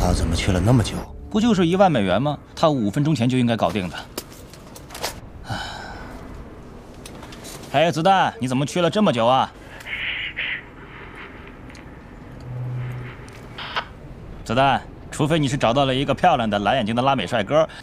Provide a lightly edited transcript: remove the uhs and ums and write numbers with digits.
他怎么去了那么久？ 不就是10000美元吗？他5分钟前就应该搞定的。嘿，子弹，你怎么去了这么久啊？子弹，除非你是找到了一个漂亮的蓝眼睛的拉美帅哥，